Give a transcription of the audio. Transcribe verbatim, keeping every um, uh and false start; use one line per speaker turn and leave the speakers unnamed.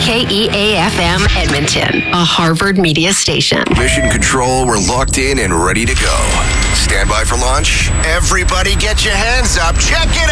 K E A F M Edmonton, a Harvard media station.
Mission Control, we're locked in and ready to go. Stand by for launch. Everybody get your hands up. Check it out.